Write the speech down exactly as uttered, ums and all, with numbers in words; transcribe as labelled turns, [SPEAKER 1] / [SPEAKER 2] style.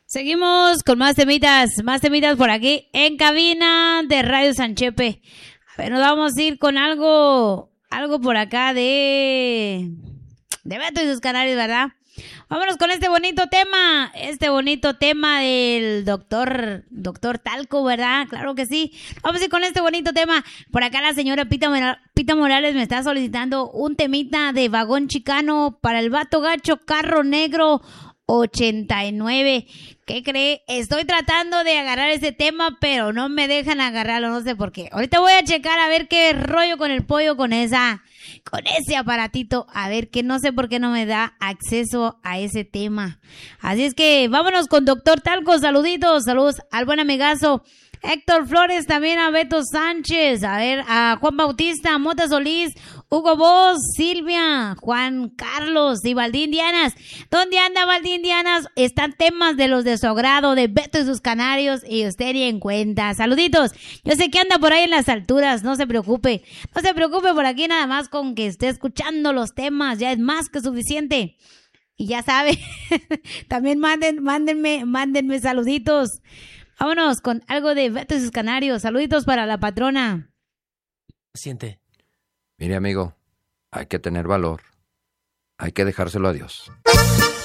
[SPEAKER 1] Seguimos con más temitas, más temitas por aquí en cabina de Radio Sanchepe. A ver, nos vamos a ir con algo, algo por acá de, de Beto y sus canarios, ¿verdad? Vámonos con este bonito tema, este bonito tema del doctor, doctor Talco, ¿verdad? Claro que sí. Vamos a ir con este bonito tema. Por acá la señora Pita, Mora- Pita Morales me está solicitando un temita de Vagón Chicano para el Vato Gacho Carro Negro ochenta y nueve. ¿Qué cree? Estoy tratando de agarrar ese tema, pero no me dejan agarrarlo, no sé por qué. Ahorita voy a checar a ver qué rollo con el pollo, con esa, con ese aparatito, a ver que no sé por qué no me da acceso a ese tema. Así es que vámonos con Doctor Talco, saluditos, saludos al buen amigazo Héctor Flores, también a Beto Sánchez, a ver, a Juan Bautista, Mota Solís, Hugo Bosch, Silvia, Juan Carlos y Valdín Dianas. ¿Dónde anda Valdín Dianas? Están temas de los de su agrado, de Beto y sus canarios, y usted ni en cuenta. Saluditos. Yo sé que anda por ahí en las alturas, no se preocupe. No se preocupe por aquí, nada más con que esté escuchando los temas, ya es más que suficiente. Y ya sabe, también manden, mándenme, mándenme saluditos. Vámonos con algo de Beto y sus canarios. Saluditos para la patrona.
[SPEAKER 2] Siente.
[SPEAKER 3] Mire, amigo, hay que tener valor. Hay que dejárselo a Dios.